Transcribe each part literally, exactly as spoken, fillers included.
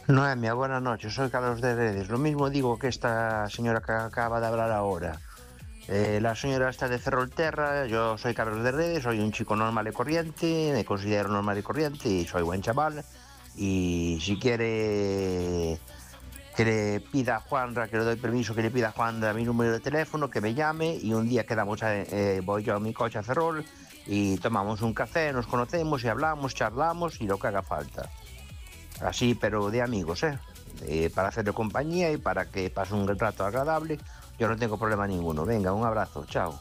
Noemia, buenas noches, soy Carlos de Redes. Lo mismo digo que esta señora que acaba de hablar ahora. Eh, la señora está de Ferrolterra, yo soy Carlos de Redes, soy un chico normal y corriente, me considero normal y corriente y soy buen chaval. Y si quiere que le pida a Juanra, que le doy permiso que le pida a Juanra mi número de teléfono, que me llame y un día quedamos, a, eh, voy yo a mi coche a Ferrol y tomamos un café, nos conocemos y hablamos, charlamos y lo que haga falta. Así, pero de amigos, ¿eh? Eh, para hacerle compañía y para que pase un rato agradable. Yo no tengo problema ninguno. Venga, un abrazo, chao.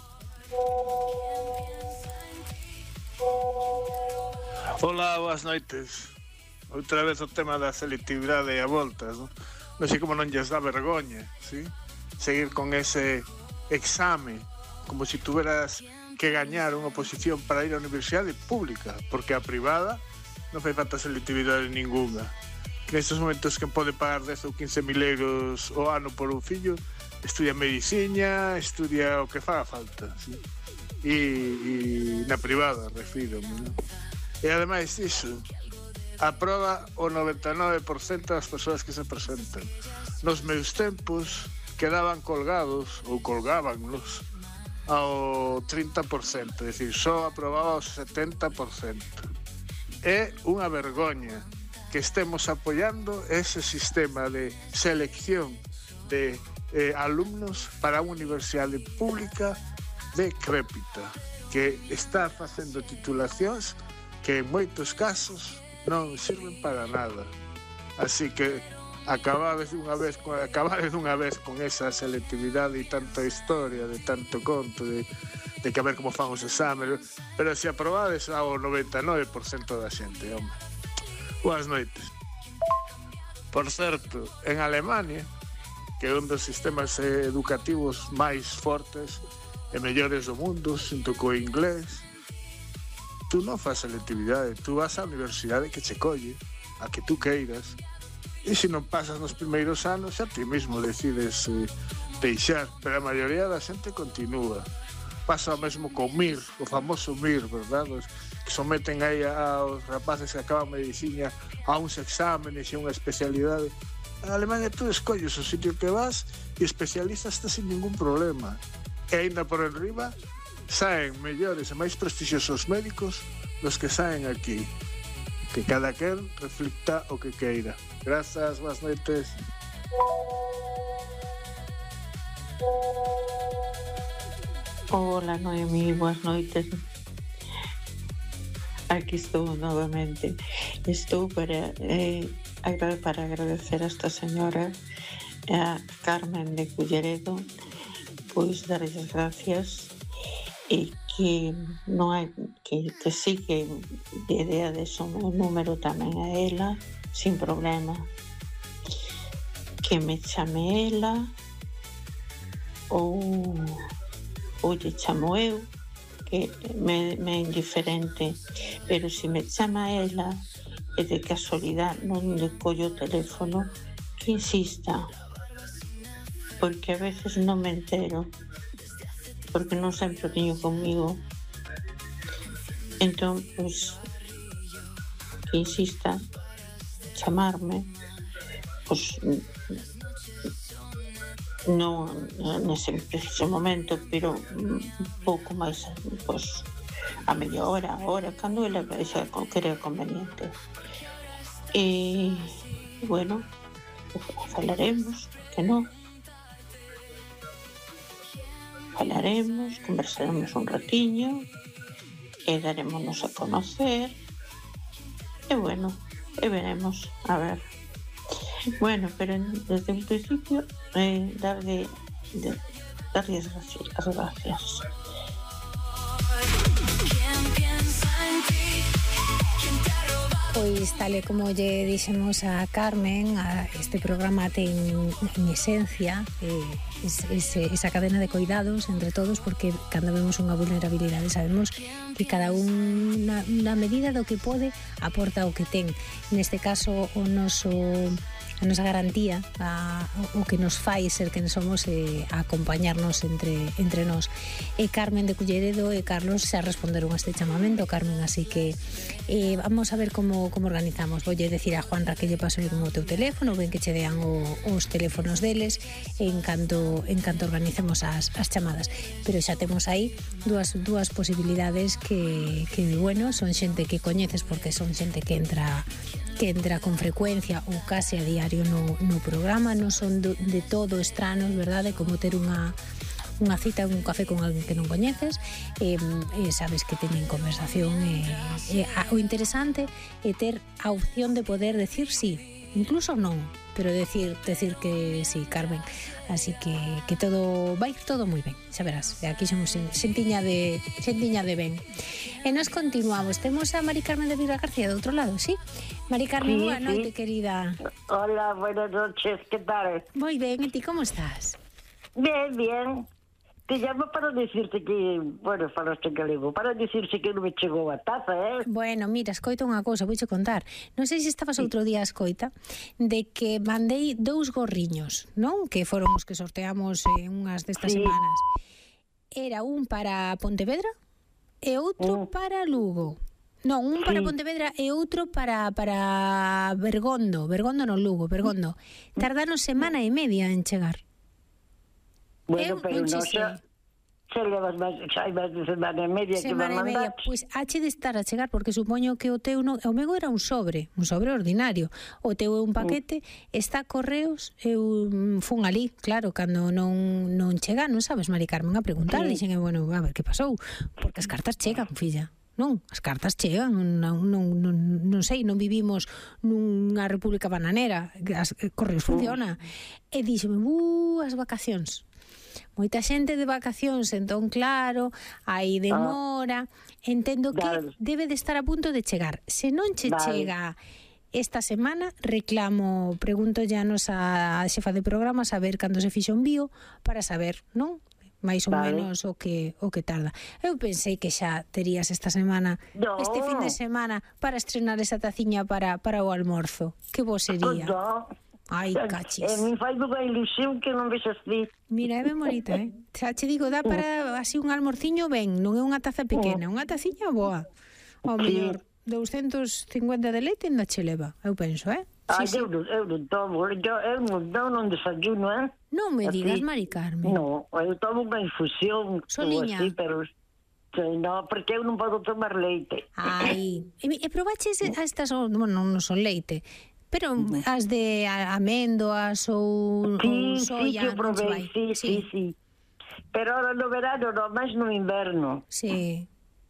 Hola, boas noites. Outra vez o tema da selectividade a voltas, non? Non sei como non lles dá vergoña, ¿sí? Seguir con ese exame como se si tuveras que gañar unha oposición para ir á universidade pública, porque a privada non fai falta selectividade ninguna. Que nestes momentos que pode pagar dez ou quince mil euros o ano por un fillo, estudia medicina, estudia o que faga falta, ¿sí? E, e na privada, refiro, ¿no? E ademais disso, aproba o noventa e nove por cento das persoas que se presentan. Nos meus tempos quedaban colgados ou colgábanlos ao trinta por cento, é dicir, só aprobaba o setenta por cento. É unha vergoña que estemos apoiando ese sistema de selección de eh, alumnos para unha universidade pública decrépita, que está facendo titulacións que en moitos casos non sirven para nada. Así que acabades dunha vez con, acabades dunha vez con esa selectividade e tanta historia, de tanto conto, de de que a ver como fan os exames, pero se aprobades ao noventa e nove por cento da xente, home. Boas noites. Por certo, en Alemania, que é un dos sistemas educativos máis fortes e mellores do mundo, xunto co inglés, tú non faz selectividade, tú vas á universidade que che colle, a que tú queiras, e se non pasas nos primeiros anos, xa ti mesmo decides eh, deixar, pero a maioría da xente continúa. Pasa o mesmo co M I R, o famoso M I R, verdad? Os que someten aí aos rapaces que acaban medicina a uns exámenes e unha especialidade. En Alemania tú escolles o sitio que vas e especializaste sin ningún problema. E ainda por enriba saen mellores e máis prestixiosos médicos dos que saen aquí. Que cada quen reflicta o que queira. Grazas, boas noites. Hola Noemí, buenas noites. Aquí estou novamente. Estou para, eh, para agradecer a esta señora, a Carmen de Culleredo, pois darles as gracias e que non hai que, que sí que de idea de son o número tamén a ela sin problema, que me chame ela ou ou lle chamo eu, que me, me é indiferente, pero se me chama ela e de casualidade non le collo o teléfono, que insista, porque a veces non me entero, porque non sempre o teño comigo. Entón, pois, que insista chamarme, pois non nese preciso momento, pero un pouco máis, pois, a media hora, a hora, cando ela xa crea conveniente. E, bueno, falaremos, que non? Falaremos, conversaremos un ratiño e darémonos a conocer e, bueno, e veremos, a ver. Bueno, pero desde un principio eh, darle, de, darle as gracias, as gracias. Pois tal e como lle dixemos a Carmen, a este programa ten en esencia eh, ese, esa cadena de cuidados entre todos, porque cando vemos unha vulnerabilidade sabemos que cada un na, na medida do que pode aporta o que ten. Neste caso o noso a nosa garantía, a, o que nos fai ser quen somos e a acompañarnos entre, entre nós. E Carmen de Culleredo e Carlos xa responderon a este chamamento, Carmen, así que eh, vamos a ver como, como organizamos. Voulle decir a Juanra que lle pasou con o teu teléfono, ben que che dean o, os teléfonos deles en canto, en canto organicemos as, as chamadas. Pero xa temos aí dúas, dúas posibilidades que, que, bueno, son xente que coñeces porque son xente que entra que entra con frecuencia ou case a diario no, no programa, non son do, de todo estranos, verdade, como ter unha unha cita, un café con alguén que non coñeces, e, e sabes que teñen conversación, e, e a, o interesante é ter a opción de poder decir sí, incluso non, pero decir decir que sí, Carmen. Así que que todo vai todo moi ben, xa verás. Aquí somos xentiña de xentiña de ben. E nos continuamos. Temos a Mari Carmen de Vila García do outro lado, ¿sí? Mari Carmen, sí, boa sí. noite, querida. Hola, buenas noches, ¿qué tal? Moi ben, e ti como estás? Bien, bien. Te llamo para decirte que, bueno, falaste en galego, para decirte que non me chegou a taza, eh? Bueno, mira, escoita unha cousa, vouche contar. Non sei se estabas outro día a escoita de que mandei dous gorriños, non? Que foron os que sorteamos en unhas destas Sí. semanas. Era un para Pontevedra e outro Mm. para Lugo. Non, un para Sí. Pontevedra e outro para para Bergondo, Bergondo non Lugo, Bergondo. Tardaron semana e media en chegar. Bueno, Eu pero non che non sei. xa, xa levas máis, xa hai máis de semana e media Semana que e me media, mandaste. pois hache de estar a chegar porque supoño que o teu non, o meu era un sobre, un sobre ordinario. O teu é un paquete, está a correos, eu mm, fun ali, claro, cando non non chega, non sabes, Mari Carmen, a preguntar, Sí. dixen, bueno, a ver que pasou, porque as cartas chegan, filla. Non, as cartas chegan, non, non, non, non sei, non vivimos nunha república bananera, as correos funciona. E díxeme, uh, as vacacións. Moita xente de vacacións, entón claro, hai demora, entendo que Vale. debe de estar a punto de chegar. Se non che Vale. chega esta semana, reclamo, pregunto ya nos a xefa de programa saber cando se fixo o envío para saber, non? Mais ou Vale. menos o que o que tarda. Eu pensei que xa terías esta semana, No. este fin de semana para estrenar esa taciña para para o almorzo. Que bo sería. No. Ai, E cachis. me fai unha ilusión que non vexas ti. Mira, é ben bonita, eh? Xa che digo, dá para así un almorciño ben, non é unha taza pequena, unha taciña boa. Ao Sí. mellor doscientos cincuenta de leite ainda che leva, eu penso, eh? Ai, Sí, sí. eu, non- eu non tomo, eu, eu non, eu non desayuno, eh? Non me Así. digas, Mari Carmen. No, eu tomo unha infusión. Soliña. Así, pero... Sí, no, porque eu non podo tomar leite. Ai, e, e probaches a estas, bueno, non son leite, pero as de a- amendoas ou, Sí, ou sí, soya, que eu non che vai? probei, sí, sí, sí. Pero ahora no verano, no, máis no inverno. Sí.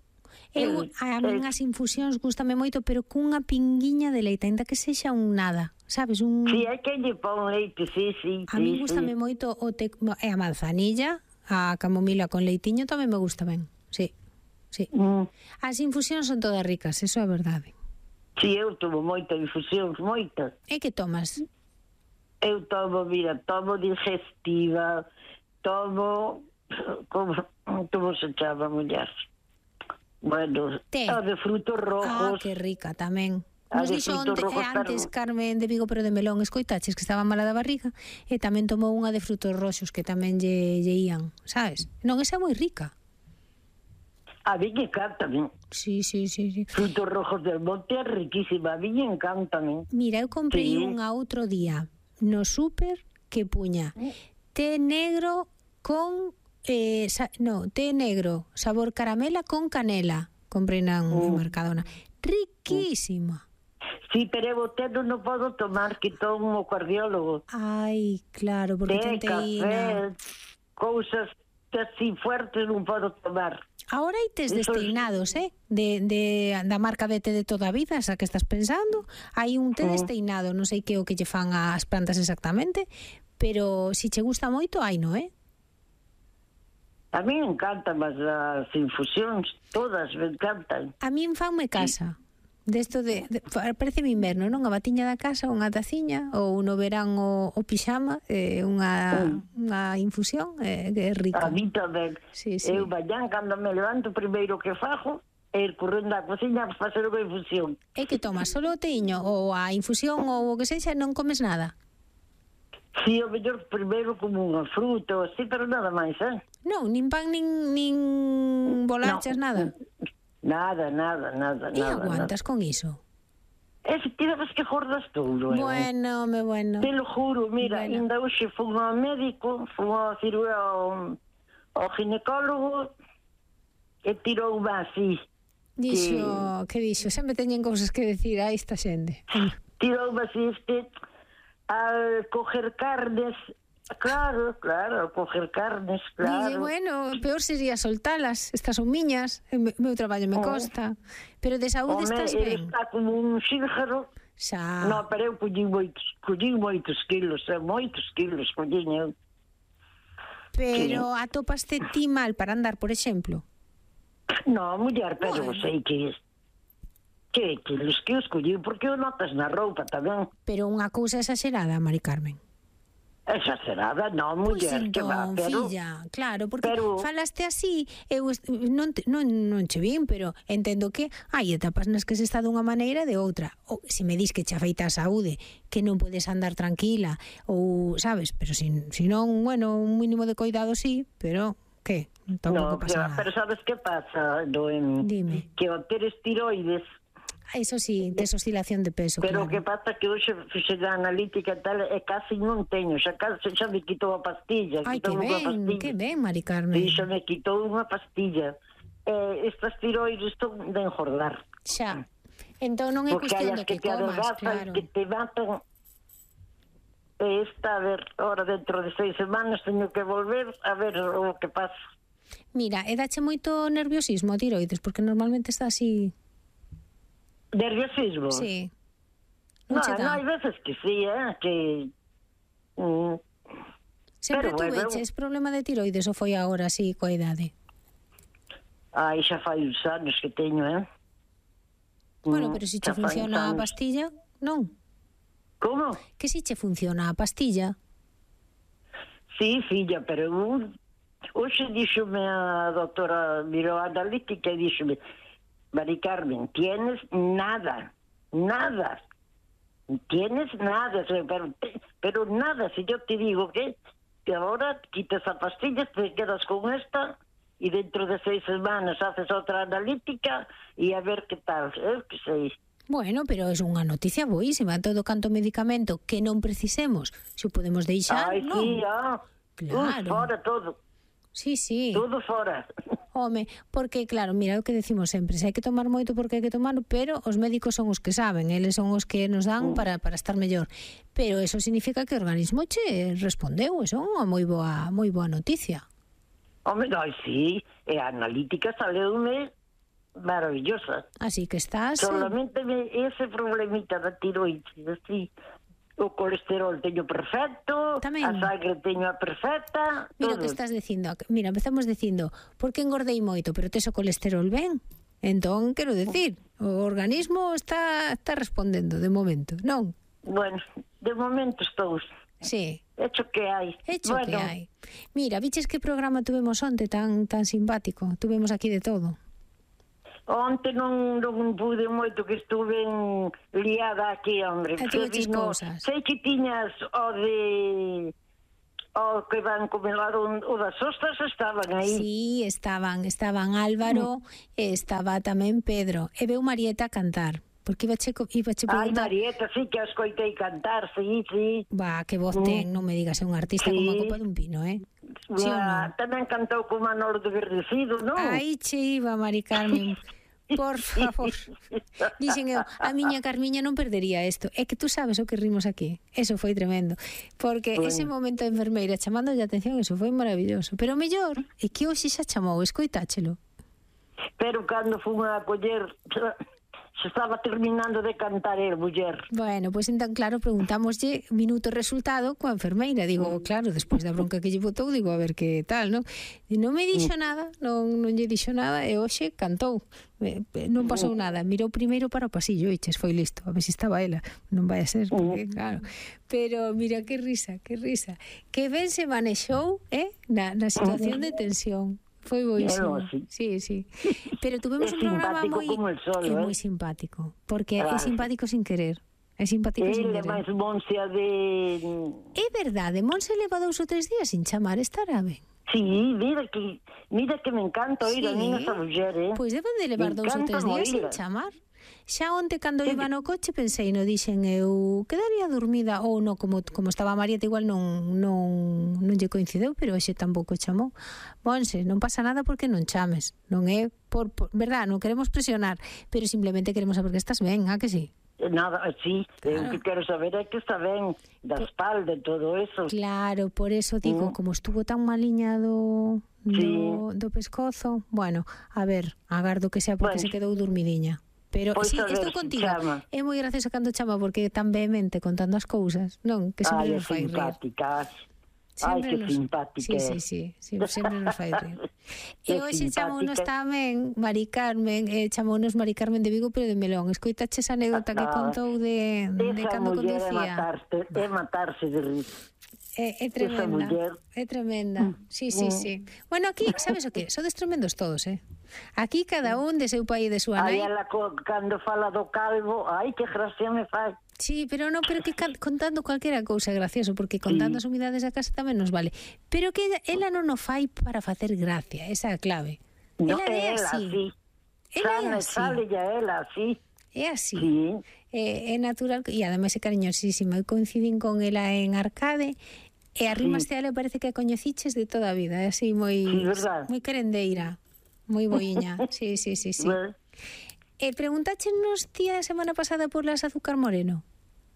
Eu, Eh, a min eh. as infusións gustame moito, pero cunha pinguiña de leite, ainda que sexa un nada, sabes, un... Sí, hai que lle pon leite, sí, sí. A sí, min gustame sí. moito o te... e a manzanilla, a camomila con leitiño tamén me gusta ben. Sí. Sí. Mm. As infusións son todas ricas, eso é verdade. Sí, eu tomo moita infusións, moitas. E que tomas? Eu tomo, mira, tomo digestiva, tomo... Como, como se chama, muller? Bueno, Té. a de frutos Ah, rojos. que rica tamén. A Nos de dixo frutos onte, rojos eh, antes pero- Carmen de Vigo pero de melón, escoitaches que estaba mala da barriga e tamén tomou unha de frutos roxos que tamén lle, lle ían, sabes? Non, esa é moi rica. A mí me encantan. Sí, sí, sí, sí. Frutos rojos del monte é riquísima. A mí me encantan. Mira, eu comprei Sí. unha outro día no súper que puña té negro con eh, sa, no, té negro, sabor caramela con canela. Comprei na Mm. en Mercadona. Riquísima. Sí, pero eu o té non o podo tomar, que tomo o cardiólogo. Ai, claro, porque Té, ten teína. café, cousas así fuertes non podo tomar. Ahora hai tes Eso es- desteinados, eh? De, de, da marca de té de toda a vida, esa que estás pensando. Hai un té Mm. desteinado, non sei que o que lle fan as plantas exactamente, pero si che gusta moito, hai, no, eh? A mí me encantan as, as infusións, todas me encantan. A min fanme casa. Desto de, de parece mi inverno, non? A batiña da casa, unha taciña, ou no verán o, o pixama, eh, unha, Mm. unha infusión, eh, que é rica. A mí tamén. Sí, sí. Eu mañán, cando me levanto, o primeiro que fajo e ir correndo á cociña para facer unha infusión. E que tomas, solo o teíño, ou a infusión, ou o que sexa, non comes nada? Si, o mellor primeiro como unha fruta ou así, pero nada máis, eh? Non, nin pan, nin, nin bolachas, No. nada? Nada, nada, nada, E nada. aguantas nada. con iso? E se tiras que jordas todo, eh? Bueno, me bueno. Te lo juro, mira, Bueno. ainda hoxe fui ao médico, fui ao cirurgião, ao, ao ginecólogo, e tirou unha así. Dixo, que dixo, sempre teñen cousas que decir a esta xente. Tirou unha así, este, al coger carnes, claro, claro, al coger carnes, claro. Dice, bueno, peor sería soltalas, estas son miñas, o meu traballo me Oh. costa, pero de saúde Home, estás ele ben. está como un xíljaro. Xa, No, pero eu collín moitos, collín moitos quilos, eh, moitos quilos collín eu. pero atopaste ti mal para andar, por exemplo? No, muller, pero Bueno. sei que que quilos que os collín, porque o notas na roupa tamén. Pero unha cousa exagerada, Mari Carmen. Exagerada, no, Pois muller, que va, entón, pero... filla, claro, porque pero- falaste así, eu est- non, te- non, non che vin, pero entendo que hai etapas nas que se está dunha maneira e de outra. Ou se me dis que che afeita a saúde, que non podes andar tranquila, ou, sabes, pero si, si non, bueno, un mínimo de cuidado sí, pero, que? Tampouco No, pasa que va, nada. pero sabes que pasa, Noemi? Dime. Que ao ter estiroides, Ah, Eso sí, tes oscilación de peso, pero claro. que pasa que hoxe fixe a analítica e tal, e casi non teño, xa, casi, xa me quitou a pastilla. Ai, que quitoume unha ben, pastilla. que ben, Mari Carmen. Sí, xa me quitou unha pastilla. Eh, estas tiroides son de engordar. Xa. Entón non é Porque hai cuestión as de que que te comas, adelgazan, claro. que te matan. E esta, a ver, ahora dentro de seis semanas teño que volver a ver o que pasa. Mira, e dache moito nerviosismo a tiroides, porque normalmente está así... Nerviosismo? Sí. No, Non che no, dá. hai veces que sí, eh, que... Mm, Sempre pero tu bueno. veches problema de tiroides ou foi agora así coa idade? ai, xa fai uns anos que teño, eh? Bueno, Mm, pero si xa che fai uns funciona a anos. pastilla, non? Como? Que si che funciona a pastilla? Sí, filla, pero un... Hoxe díxome a doutora mirou a analítica e díxome, Mari Carmen, tienes nada, nada, tienes nada, pero, pero nada, si yo te digo que, que ahora quitas a pastilla, te quedas con esta y dentro de seis semanas haces otra analítica y a ver qué tal, eu que sei. Bueno, pero é unha noticia boísima, todo canto medicamento que non precisemos, se o podemos deixar, Ai, non? sí, ah, Claro. Uf, fora todo, Sí, sí. todo fora. Home, porque claro, mira o que decimos sempre, se hai que tomar moito porque hai que tomar, pero os médicos son os que saben, eles son os que nos dan para, para estar mellor. Pero eso significa que o organismo che respondeu, eso é unha moi boa, moi boa noticia. Home, ai, sí, e a analítica saleume maravillosa. Así que estás... eh, Solamente me, ese problemita da tiroides, así, o colesterol teño perfecto, Tamén. a sangre teño a perfecta, Mira o todo. que estás dicindo. Mira, empezamos dicindo, porque engordei moito, pero tes o colesterol ben. Entón, quero decir, o organismo está está respondendo de momento, non? Bueno, de momento estou, Sí, hecho que hai. hecho bueno, que hai. Mira, viches que programa tuvemos onte tan tan simpático? Tuvemos aquí de todo. Onte non, non pude moito que estuve en, liada aquí, hombre. E tuveches Vino- cousas. Sei que tiñas o de... o que van comelar o, o das ostras estaban aí. Sí, estaban, estaban Álvaro, e estaba tamén Pedro, e veu Marieta a cantar, porque iba che, iba che Ai, preguntar... Marieta, sí que a escoitei cantar, sí, sí. Va, que voz ten, non me digas, é un artista Sí. como a copa dun pino, eh? Sí ou Ah, non? tamén cantou con Manolo de Verdecido, non? Aí che iba, Mari Carmen. Por favor. Dixen eu, a miña Carmiña non perdería isto. É que tú sabes o que rimos aquí. Eso foi tremendo. Porque Bueno. ese momento a enfermeira chamándolle a atención, eso foi maravilloso. Pero o mellor é que hoxe xa chamou, escoitáchelo. Pero cando fun a coller, se estaba terminando de cantar el, muller. Bueno, pois pues, entón, claro, preguntámoslle minuto resultado coa enfermeira. Digo, claro, despois da bronca que lle botou, digo, a ver que tal, non? E non me dixo nada, non, non lle dixo nada, e hoxe cantou. Eh, eh, non pasou nada, mirou primeiro para o pasillo e ches, foi listo, a ver se estaba ela. Non vai a ser, porque, claro. Pero mira, que risa, que risa. Que ben se manexou, eh, na, na situación de tensión. Foi boísimo. É, sí. Sí, sí. Pero tuvemos É un programa simpático moi como el sol, é eh? moi simpático, porque é Claro. simpático sin querer. É simpático sin Ele é querer. máis Moncia de... É verdade, Monse leva dous ou tres días sin chamar, estará ben. Sí, mira que mira que me encanta oír Sí. a mí esa muller, eh? Pois deben de levar Me dous ou tres encanta días sin oírla. chamar. Xa onte cando iba no coche pensei, no dixen eu quedaría dormida ou no, como como estaba a Marieta igual non non non lle coincideu, pero hoxe tampouco chamou. Monse, non pasa nada porque non chames, non é por, por verdad, non queremos presionar, pero simplemente queremos saber que estás ben, a que sí? Nada, sí, Claro. o que quero saber é que está ben da espalda e todo eso. Claro, por eso digo, Mm. como estuvo tan maliña do, do, Sí. do pescozo, bueno, a ver, agardo que sea porque Bueno. se quedou dormidiña. Pero Pois sí, a ver estou se contigo. chama. É moi gracioso cando chama porque é tan vehemente contando as cousas, non? Que sempre Ai, é nos fai rir. simpática. Ai, Sempre que nos... simpática Sí, é. sí, sí, sí, sempre nos fai rir. E É hoxe chamounos simpática. tamén Mari Carmen, eh, chamounos Mari Carmen de Vigo, pero de Melón. Escoitaches a anécdota que Ah, contou de, de Esa cando muller é conducía? matarse, é matarse de rir. É, é tremenda, muller. é tremenda. Sí, sí, Mm. sí. Bueno, aquí, sabes o que? Sodes tremendos todos, eh? Aquí cada un de seu pai e de súa Aí nai. ela co- cando fala do calvo, ai que gracia me fai. Sí, pero no, pero que can- contando cualquiera cousa é gracioso, porque contando Sí. as humidades da casa tamén nos vale. Pero que ela, ela non o fai para facer gracia, esa é a clave. No, Ela é ela, así. sí. Ela é Sale, así. sale ya ela, sí. É así. Sí. É, é natural, e ademais é cariñosísima. Eu coincidín con ela en Arcade, e arrimaste a ela e parece que a coñeciches de toda a vida. É así moi, Sí, verdad. moi querendeira, moi boiña. Sí, sí, sí, sí. Bueno, E preguntáchenos tía a semana pasada por las Azúcar Moreno.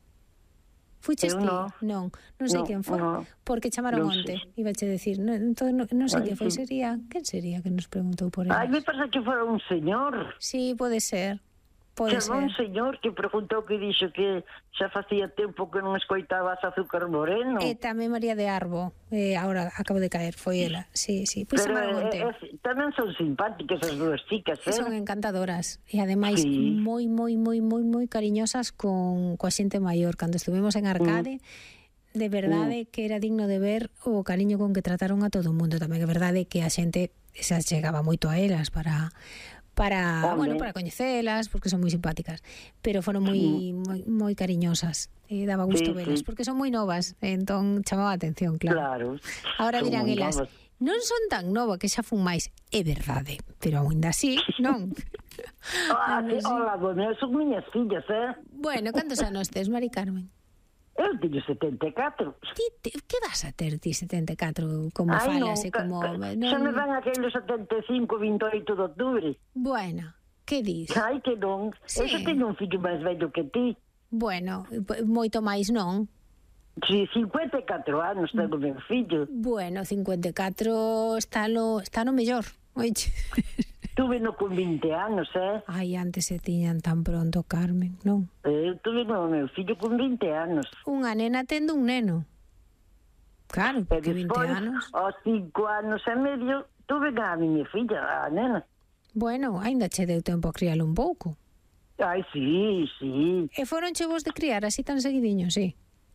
Fuches Eu ti? non. Non, non sei Non, quen foi. non. Porque chamaron Non onte. sei. Ibache decir, non, entón, non, non sei Ai, que foi, sí. sería, quen sería que nos preguntou por ela? ai, me parece que fora un señor. Sí, pode ser. Pode Chamou un ser. señor que preguntou que dixo que xa facía tempo que non escoitaba as Azúcar Moreno. E tamén María de Arbo, eh, agora acabo de caer, foi ela. Sí, sí, pois Pero chamaron é, onte. é, tamén son simpáticas as dúas chicas, eh? Son encantadoras e ademais Sí. moi, moi, moi, moi, moi cariñosas con coa xente maior. Cando estuvemos en Arcade, de verdade que era digno de ver o cariño con que trataron a todo o mundo. Tamén é verdade que a xente se chegaba moito a elas para para, Home. bueno, para coñecelas, porque son moi simpáticas, pero foron moi moi, moi cariñosas. E daba gusto Sí, velas, sí. porque son moi novas, entón chamaba a atención, claro. Claro. Ahora Son dirán moi elas, novas. non son tan nova que xa fun máis. É verdade, pero aínda así, non? Ah, Aínda sí, así. hola, bueno, son miñas fillas, eh? Bueno, cantos anos tes, Mari Carmen? Eu teño setenta e catro. Ti, te, que vas a ter ti setenta e catro como Ai, falas e ca- como... ca- non- Xa me van aqueles setenta e cinco, vinte e oito de octubre. Bueno, que dis? Ai, que non. Sí. Eu xa teño un fillo máis vello que ti. Bueno, p- moito máis non. Si, cincuenta e catro anos tengo meu fillo. Bueno, cincuenta e catro está no, está no mellor. Oiche. Tuve no con vinte anos, eh? Ai, antes se tiñan tan pronto, Carmen, non? Eu tuve no meu fillo con vinte anos. Unha nena tendo un neno. Claro, E porque vinte despois, anos... aos cinco anos e medio, tuve a miña filla, a nena. Bueno, aínda che deu tempo a crialo un pouco. Ai, sí, sí. E foron che vos de criar así tan seguidiño, sí.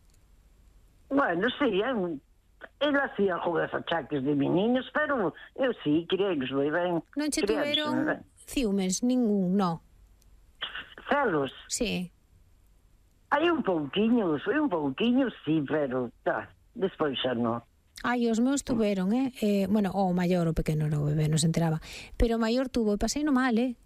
Bueno, sí, eu, ele hacía algunhas achaques de meninos, pero eu sí, criei-los moi ben. Non che Criei-los moi tuveron ben. ciúmes, ningún, no. Celos? Sí. Hai un pouquiño, foi un pouquiño, sí, pero tá, despois xa non. Ai, os meus tuveron, eh? eh bueno, o maior, o pequeno era o bebé, non se enteraba. Pero o maior tuvo, e pasei no mal, eh?